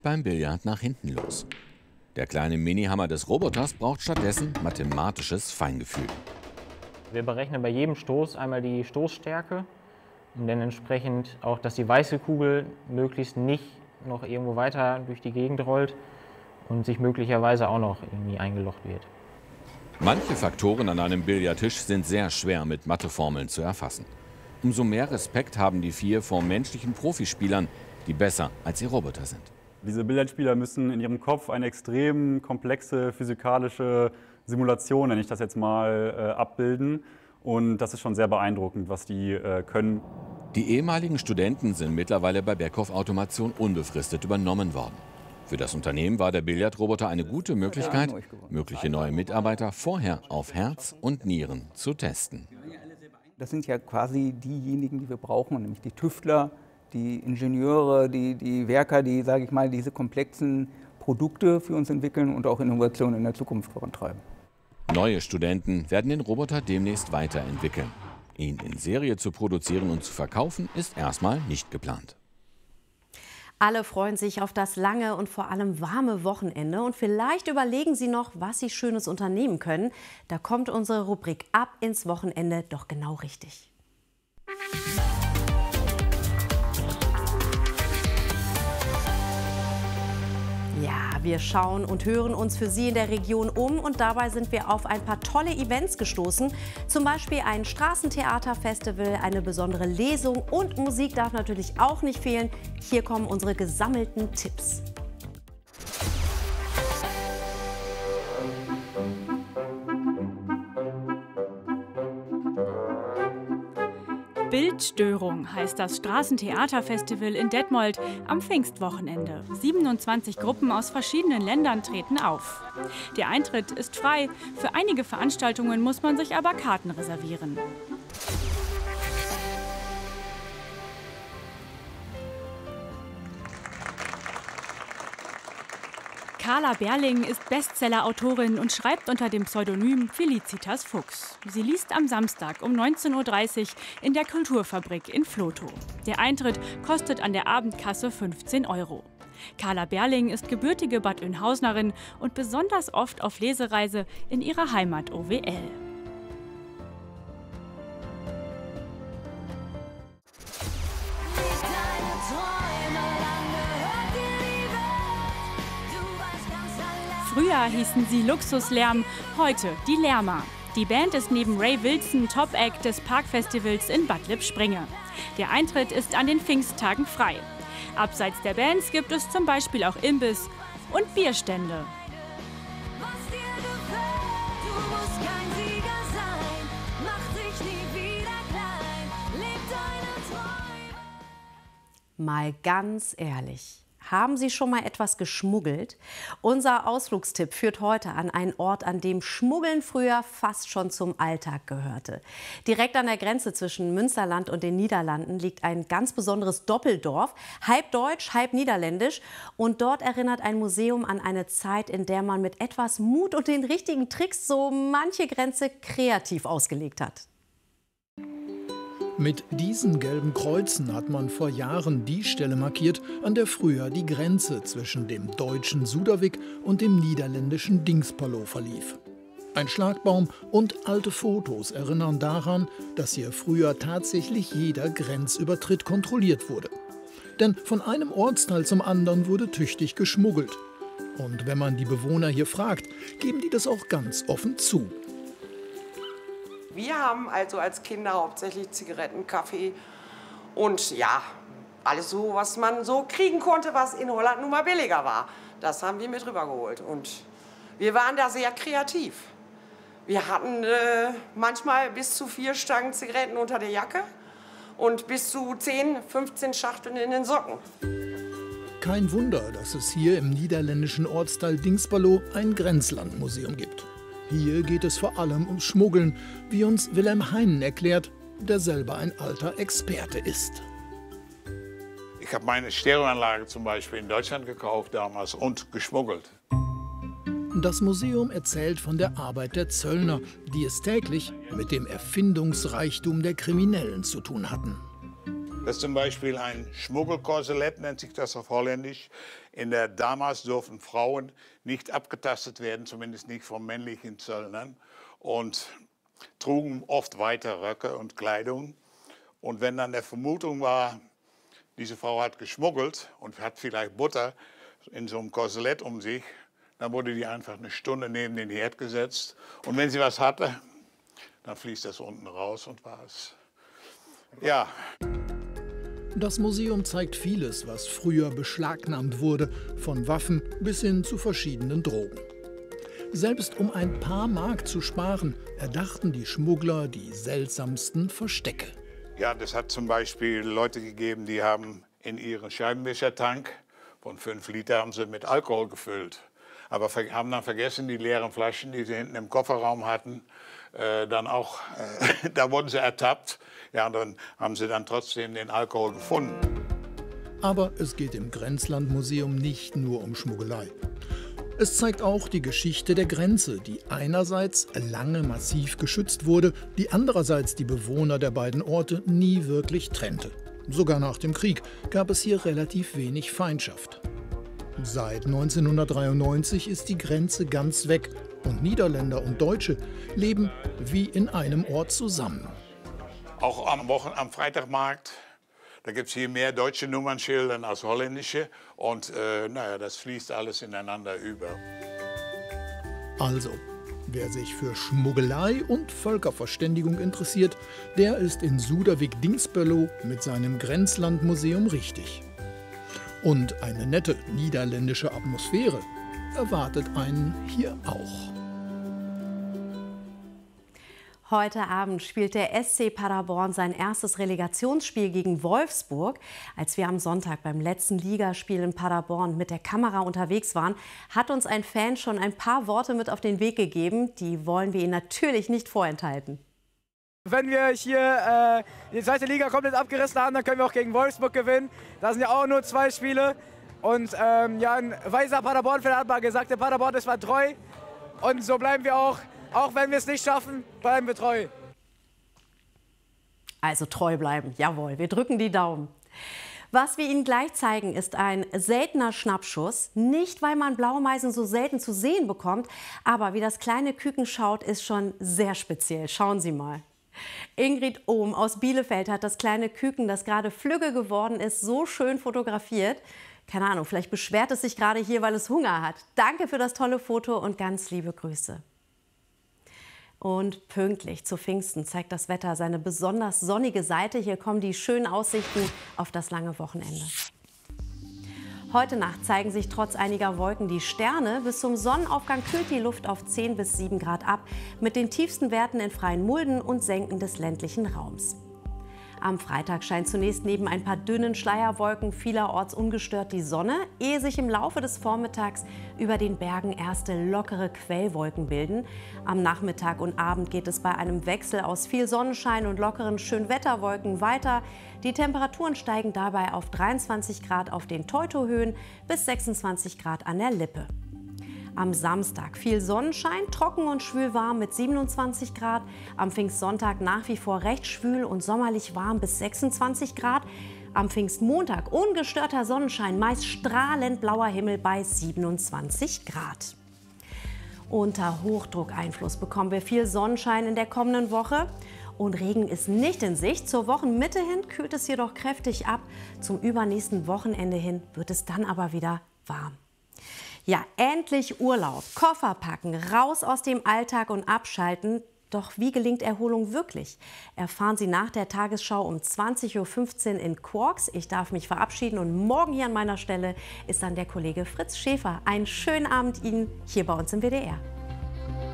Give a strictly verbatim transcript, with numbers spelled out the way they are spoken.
beim Billard nach hinten los. Der kleine Minihammer des Roboters braucht stattdessen mathematisches Feingefühl. Wir berechnen bei jedem Stoß einmal die Stoßstärke und dann entsprechend auch, dass die weiße Kugel möglichst nicht noch irgendwo weiter durch die Gegend rollt und sich möglicherweise auch noch irgendwie eingelocht wird. Manche Faktoren an einem Billardtisch sind sehr schwer mit Matheformeln zu erfassen. Umso mehr Respekt haben die vier vor menschlichen Profispielern, die besser als ihr Roboter sind. Diese Billardspieler müssen in ihrem Kopf eine extrem komplexe physikalische Simulation, nenne ich das jetzt mal, äh, abbilden. Und das ist schon sehr beeindruckend, was die äh, können. Die ehemaligen Studenten sind mittlerweile bei Beckhoff Automation unbefristet übernommen worden. Für das Unternehmen war der Billardroboter eine gute Möglichkeit, mögliche neue Mitarbeiter vorher auf Herz und Nieren zu testen. Das sind ja quasi diejenigen, die wir brauchen, nämlich die Tüftler, die Ingenieure, die, die Werker, die, sage ich mal, diese komplexen Produkte für uns entwickeln und auch Innovationen in der Zukunft vorantreiben. Neue Studenten werden den Roboter demnächst weiterentwickeln. Ihn in Serie zu produzieren und zu verkaufen, ist erstmal nicht geplant. Alle freuen sich auf das lange und vor allem warme Wochenende. Und vielleicht überlegen Sie noch, was Sie Schönes unternehmen können. Da kommt unsere Rubrik Ab ins Wochenende doch genau richtig. Ja, wir schauen und hören uns für Sie in der Region um und dabei sind wir auf ein paar tolle Events gestoßen. Zum Beispiel ein Straßentheaterfestival, eine besondere Lesung und Musik darf natürlich auch nicht fehlen. Hier kommen unsere gesammelten Tipps. Bildstörung heißt das Straßentheaterfestival in Detmold am Pfingstwochenende. siebenundzwanzig Gruppen aus verschiedenen Ländern treten auf. Der Eintritt ist frei. Für einige Veranstaltungen muss man sich aber Karten reservieren. Carla Berling ist Bestseller-Autorin und schreibt unter dem Pseudonym Felicitas Fuchs. Sie liest am Samstag um neunzehn Uhr dreißig in der Kulturfabrik in Vlotho. Der Eintritt kostet an der Abendkasse fünfzehn Euro. Carla Berling ist gebürtige Bad Oeynhausenerin und besonders oft auf Lesereise in ihrer Heimat O W L. Früher hießen sie Luxuslärm, heute die Lärmer. Die Band ist neben Ray Wilson Top-Act des Parkfestivals in Bad Lippspringe. Der Eintritt ist an den Pfingsttagen frei. Abseits der Bands gibt es zum Beispiel auch Imbiss und Bierstände. Mal ganz ehrlich. Haben Sie schon mal etwas geschmuggelt? Unser Ausflugstipp führt heute an einen Ort, an dem Schmuggeln früher fast schon zum Alltag gehörte. Direkt an der Grenze zwischen Münsterland und den Niederlanden liegt ein ganz besonderes Doppeldorf, halb deutsch, halb niederländisch. Und dort erinnert ein Museum an eine Zeit, in der man mit etwas Mut und den richtigen Tricks so manche Grenze kreativ ausgelegt hat. Mit diesen gelben Kreuzen hat man vor Jahren die Stelle markiert, an der früher die Grenze zwischen dem deutschen Suderwick und dem niederländischen Dingsperlo verlief. Ein Schlagbaum und alte Fotos erinnern daran, dass hier früher tatsächlich jeder Grenzübertritt kontrolliert wurde. Denn von einem Ortsteil zum anderen wurde tüchtig geschmuggelt. Und wenn man die Bewohner hier fragt, geben die das auch ganz offen zu. Wir haben also als Kinder hauptsächlich Zigaretten, Kaffee und ja, alles so, was man so kriegen konnte, was in Holland nun mal billiger war. Das haben wir mit rübergeholt und wir waren da sehr kreativ. Wir hatten äh, manchmal bis zu vier Stangen Zigaretten unter der Jacke und bis zu zehn, fünfzehn Schachteln in den Socken. Kein Wunder, dass es hier im niederländischen Ortsteil Dingsperlo ein Grenzlandmuseum gibt. Hier geht es vor allem ums Schmuggeln, wie uns Wilhelm Heinen erklärt, der selber ein alter Experte ist. Ich habe meine Stereoanlage zum Beispiel in Deutschland gekauft damals und geschmuggelt. Das Museum erzählt von der Arbeit der Zöllner, die es täglich mit dem Erfindungsreichtum der Kriminellen zu tun hatten. Das ist zum Beispiel ein Schmuggelkorsett, nennt sich das auf Holländisch. In der damals durften Frauen nicht abgetastet werden, zumindest nicht von männlichen Zöllnern. Und trugen oft weiter Röcke und Kleidung. Und wenn dann der Vermutung war, diese Frau hat geschmuggelt und hat vielleicht Butter in so einem Korsett um sich, dann wurde die einfach eine Stunde neben den Herd gesetzt. Und wenn sie was hatte, dann fließt das unten raus und war es. Ja. Das Museum zeigt vieles, was früher beschlagnahmt wurde, von Waffen bis hin zu verschiedenen Drogen. Selbst um ein paar Mark zu sparen, erdachten die Schmuggler die seltsamsten Verstecke. Ja, das hat zum Beispiel Leute gegeben, die haben in ihren Scheibenwischertank von fünf Liter haben sie mit Alkohol gefüllt. Aber haben dann vergessen, die leeren Flaschen, die sie hinten im Kofferraum hatten, äh, dann auch, äh, da wurden sie ertappt. Ja, und dann haben sie dann trotzdem den Alkohol gefunden. Aber es geht im Grenzlandmuseum nicht nur um Schmuggelei. Es zeigt auch die Geschichte der Grenze, die einerseits lange massiv geschützt wurde, die andererseits die Bewohner der beiden Orte nie wirklich trennte. Sogar nach dem Krieg gab es hier relativ wenig Feindschaft. Seit neunzehnhundertdreiundneunzig ist die Grenze ganz weg und Niederländer und Deutsche leben wie in einem Ort zusammen. Auch am Wochen-, am Freitagmarkt, da gibt es hier mehr deutsche Nummernschilder als holländische. Und äh, naja, das fließt alles ineinander über. Also, wer sich für Schmuggelei und Völkerverständigung interessiert, der ist in Suderwick-Dinxperlo mit seinem Grenzlandmuseum richtig. Und eine nette niederländische Atmosphäre erwartet einen hier auch. Heute Abend spielt der S C Paderborn sein erstes Relegationsspiel gegen Wolfsburg. Als wir am Sonntag beim letzten Ligaspiel in Paderborn mit der Kamera unterwegs waren, hat uns ein Fan schon ein paar Worte mit auf den Weg gegeben. Die wollen wir Ihnen natürlich nicht vorenthalten. Wenn wir hier äh, die zweite Liga komplett abgerissen haben, dann können wir auch gegen Wolfsburg gewinnen. Da sind ja auch nur zwei Spiele. Und ähm, ja, ein weiser Paderborn-Fan hat mal gesagt, der Paderborn ist mal treu. Und so bleiben wir auch. Auch wenn wir es nicht schaffen, bleiben wir treu. Also treu bleiben, jawohl, wir drücken die Daumen. Was wir Ihnen gleich zeigen, ist ein seltener Schnappschuss. Nicht, weil man Blaumeisen so selten zu sehen bekommt, aber wie das kleine Küken schaut, ist schon sehr speziell. Schauen Sie mal. Ingrid Ohm aus Bielefeld hat das kleine Küken, das gerade flügge geworden ist, so schön fotografiert. Keine Ahnung, vielleicht beschwert es sich gerade hier, weil es Hunger hat. Danke für das tolle Foto und ganz liebe Grüße. Und pünktlich zu Pfingsten zeigt das Wetter seine besonders sonnige Seite. Hier kommen die schönen Aussichten auf das lange Wochenende. Heute Nacht zeigen sich trotz einiger Wolken die Sterne. Bis zum Sonnenaufgang kühlt die Luft auf zehn bis sieben Grad ab, mit den tiefsten Werten in freien Mulden und Senken des ländlichen Raums. Am Freitag scheint zunächst neben ein paar dünnen Schleierwolken vielerorts ungestört die Sonne, ehe sich im Laufe des Vormittags über den Bergen erste lockere Quellwolken bilden. Am Nachmittag und Abend geht es bei einem Wechsel aus viel Sonnenschein und lockeren Schönwetterwolken weiter. Die Temperaturen steigen dabei auf dreiundzwanzig Grad auf den Teutohöhen bis sechsundzwanzig Grad an der Lippe. Am Samstag viel Sonnenschein, trocken und schwül warm mit siebenundzwanzig Grad. Am Pfingstsonntag nach wie vor recht schwül und sommerlich warm bis sechsundzwanzig Grad. Am Pfingstmontag ungestörter Sonnenschein, meist strahlend blauer Himmel bei siebenundzwanzig Grad. Unter Hochdruckeinfluss bekommen wir viel Sonnenschein in der kommenden Woche. Und Regen ist nicht in Sicht. Zur Wochenmitte hin kühlt es jedoch kräftig ab. Zum übernächsten Wochenende hin wird es dann aber wieder warm. Ja, endlich Urlaub, Koffer packen, raus aus dem Alltag und abschalten. Doch wie gelingt Erholung wirklich? Erfahren Sie nach der Tagesschau um zwanzig Uhr fünfzehn in Quarks. Ich darf mich verabschieden und morgen hier an meiner Stelle ist dann der Kollege Fritz Schäfer. Einen schönen Abend Ihnen hier bei uns im W D R.